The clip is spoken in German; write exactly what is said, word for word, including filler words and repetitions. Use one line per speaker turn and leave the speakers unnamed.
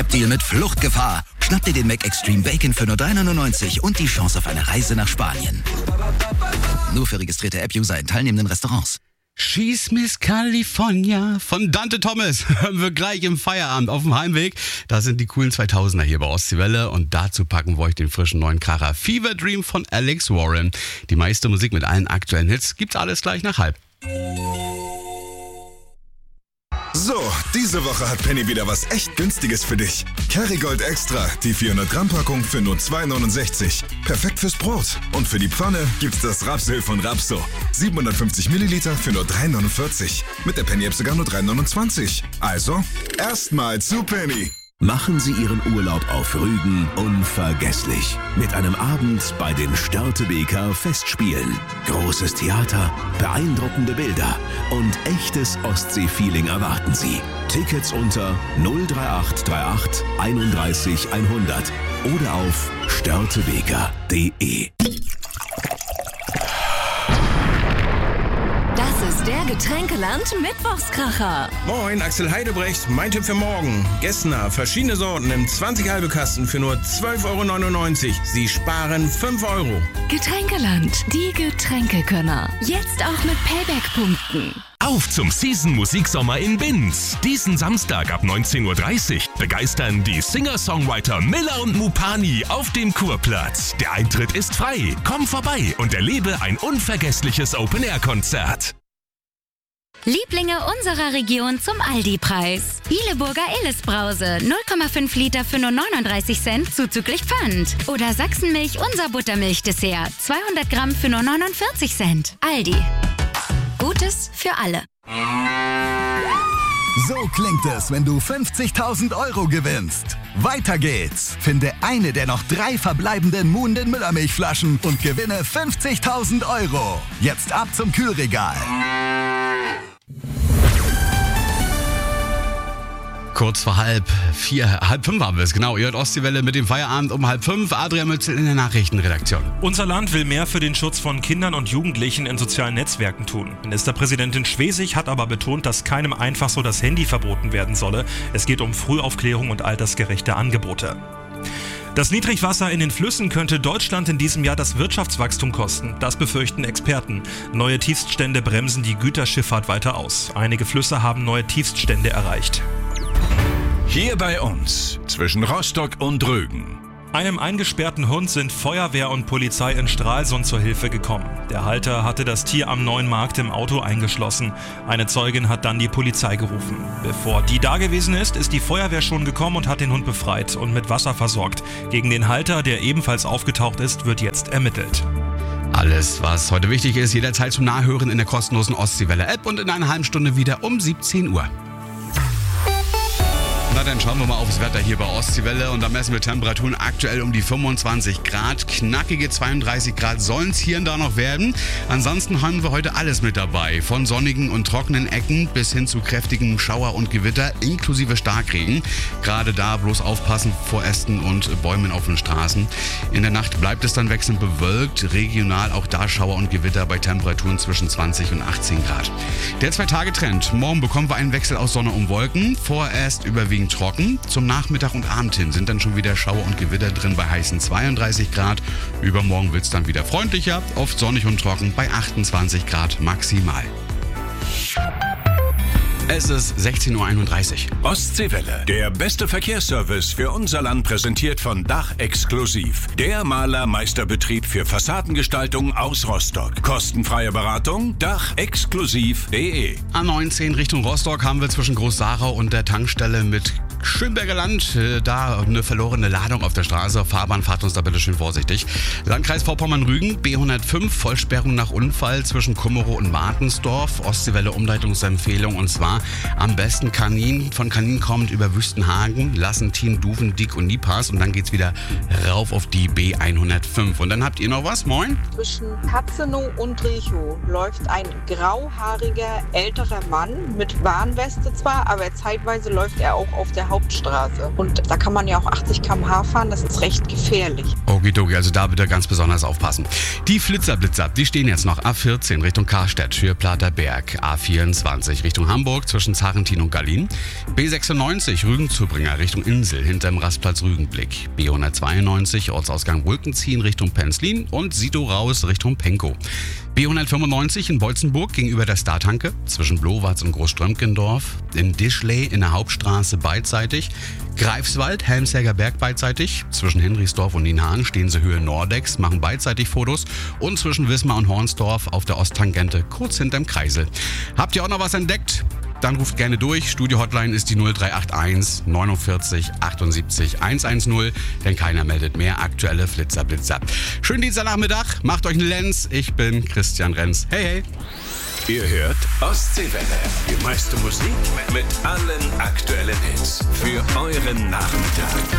App-Deal mit Fluchtgefahr. Schnapp dir den Mac Extreme Bacon für nur drei neunundneunzig und die Chance auf eine Reise nach Spanien. Nur für registrierte App-User in teilnehmenden Restaurants.
She's Miss California von Dante Thomas hören wir gleich im Feierabend auf dem Heimweg. Das sind die coolen zweitausender hier bei Ostseewelle und dazu packen wir euch den frischen neuen Kracher Fever Dream von Alex Warren. Die meiste Musik mit allen aktuellen Hits gibt's alles gleich nach halb.
So, diese Woche hat Penny wieder was echt Günstiges für dich. Kerrygold Extra, die vierhundert Gramm Packung für nur zwei neunundsechzig. Perfekt fürs Brot. Und für die Pfanne gibt's das Rapsöl von Rapso. siebenhundertfünfzig Milliliter für nur drei neunundvierzig. Mit der Penny-App sogar nur drei neunundzwanzig. Also, erstmal zu Penny.
Machen Sie Ihren Urlaub auf Rügen unvergesslich. Mit einem Abend bei den Störtebeker Festspielen. Großes Theater, beeindruckende Bilder und echtes Ostsee-Feeling erwarten Sie. Tickets unter null drei acht drei acht einunddreißig hundert oder auf störtebeker punkt de.
Das ist der Getränkeland-Mittwochskracher.
Moin, Axel Heidebrecht. Mein Tipp für morgen. Gessner, verschiedene Sorten im zwanzig halbe Kasten für nur zwölf Euro neunundneunzig. Sie sparen fünf Euro.
Getränkeland, die Getränkekönner. Jetzt auch mit Payback-Punkten.
Auf zum Season-Musiksommer in Binz. Diesen Samstag ab neunzehn Uhr dreißig begeistern die Singer-Songwriter Miller und Mupani auf dem Kurplatz. Der Eintritt ist frei. Komm vorbei und erlebe ein unvergessliches Open-Air-Konzert.
Lieblinge unserer Region zum Aldi-Preis. Bieleburger Illes-Brause, null Komma fünf Liter für nur neununddreißig Cent zuzüglich Pfand. Oder Sachsenmilch, unser Buttermilch-Dessert, zweihundert Gramm für nur neunundvierzig Cent. Aldi. Gutes für alle.
So klingt es, wenn du fünfzigtausend Euro gewinnst. Weiter geht's. Finde eine der noch drei verbleibenden Muhnden Müllermilchflaschen und gewinne fünfzigtausend Euro. Jetzt ab zum Kühlregal.
Kurz vor halb vier, halb fünf haben wir es, genau. Ihr hört Ostseewelle mit dem Feierabend um halb fünf. Adrian Mützel in der Nachrichtenredaktion.
Unser Land will mehr für den Schutz von Kindern und Jugendlichen in sozialen Netzwerken tun. Ministerpräsidentin Schwesig hat aber betont, dass keinem einfach so das Handy verboten werden solle. Es geht um Frühaufklärung und altersgerechte Angebote. Das Niedrigwasser in den Flüssen könnte Deutschland in diesem Jahr das Wirtschaftswachstum kosten. Das befürchten Experten. Neue Tiefststände bremsen die Güterschifffahrt weiter aus. Einige Flüsse haben neue Tiefststände erreicht.
Hier bei uns, zwischen Rostock und Rügen.
Einem eingesperrten Hund sind Feuerwehr und Polizei in Stralsund zur Hilfe gekommen. Der Halter hatte das Tier am Neuen Markt im Auto eingeschlossen. Eine Zeugin hat dann die Polizei gerufen. Bevor die da gewesen ist, ist die Feuerwehr schon gekommen und hat den Hund befreit und mit Wasser versorgt. Gegen den Halter, der ebenfalls aufgetaucht ist, wird jetzt ermittelt.
Alles, was heute wichtig ist, jederzeit zum Nachhören in der kostenlosen Ostseewelle-App und in einer halben Stunde wieder um siebzehn Uhr. Na, dann schauen wir mal aufs Wetter hier bei Ostseewelle und da messen wir Temperaturen aktuell um die fünfundzwanzig Grad. Knackige zweiunddreißig Grad sollen es hier und da noch werden. Ansonsten haben wir heute alles mit dabei. Von sonnigen und trockenen Ecken bis hin zu kräftigem Schauer und Gewitter inklusive Starkregen. Gerade da bloß aufpassen vor Ästen und Bäumen auf den Straßen. In der Nacht bleibt es dann wechselnd bewölkt. Regional auch da Schauer und Gewitter bei Temperaturen zwischen zwanzig und achtzehn Grad. Der Zwei-Tage-Trend. Morgen bekommen wir einen Wechsel aus Sonne und Wolken. Vorerst überwiegend trocken. Zum Nachmittag und Abend hin sind dann schon wieder Schauer und Gewitter drin bei heißen zweiunddreißig Grad. Übermorgen wird es dann wieder freundlicher, oft sonnig und trocken bei achtundzwanzig Grad maximal. Es ist sechzehn Uhr einunddreißig.
Ostseewelle, der beste Verkehrsservice für unser Land, präsentiert von Dach Exklusiv. Der Malermeisterbetrieb für Fassadengestaltung aus Rostock. Kostenfreie Beratung, dach exklusiv punkt de.
A neunzehn Richtung Rostock haben wir zwischen Groß-Sarau und der Tankstelle mit Schönberger Land, da eine verlorene Ladung auf der Straße. Fahrbahn, fahrt uns da bitte schön vorsichtig. Landkreis Vorpommern-Rügen, B hundertfünf, Vollsperrung nach Unfall zwischen Kummerow und Martensdorf. Ostseewelle Umleitungsempfehlung und zwar am besten Kanin, von Kanin kommend über Wüstenhagen, Lassentin, Duven, Dick und Niepass und dann geht's wieder rauf auf die B hundertfünf. Und dann habt ihr noch was? Moin?
Zwischen Katzenow und Richow läuft ein grauhaariger älterer Mann mit Warnweste zwar, aber zeitweise läuft er auch auf der Hauptstraße. Und da kann man ja auch achtzig Kilometer pro Stunde fahren, das ist recht gefährlich.
Okidoki, also da bitte ganz besonders aufpassen. Die Flitzer-Blitzer, die stehen jetzt noch A vierzehn Richtung Karstedt für Platerberg, A vierundzwanzig Richtung Hamburg zwischen Zarentin und Gallien, B sechsundneunzig Rügenzubringer Richtung Insel hinterm Rastplatz Rügenblick, B hundertzweiundneunzig Ortsausgang Wolkenziehen Richtung Penzlin und Sido raus Richtung Penkow. B hundertfünfundneunzig in Beutzenburg gegenüber der Startanke zwischen Blowatz und Großströmkendorf, in Dischley in der Hauptstraße beidseitig, Greifswald, Helmsherger Berg beidseitig, zwischen Henrichsdorf und Nienhagen stehen sie Höhe Nordex, machen beidseitig Fotos und zwischen Wismar und Hornsdorf auf der Osttangente kurz hinterm Kreisel. Habt ihr auch noch was entdeckt? Dann ruft gerne durch. Studio-Hotline ist die null drei acht eins neunundvierzig achtundsiebzig hundertzehn, denn keiner meldet mehr aktuelle Flitzer-Blitzer. Schönen Dienstagnachmittag, macht euch einen Lenz. Ich bin Christian Renz. Hey, hey.
Ihr hört Ostseewelle. Die meiste Musik mit allen aktuellen Hits für euren Nachmittag.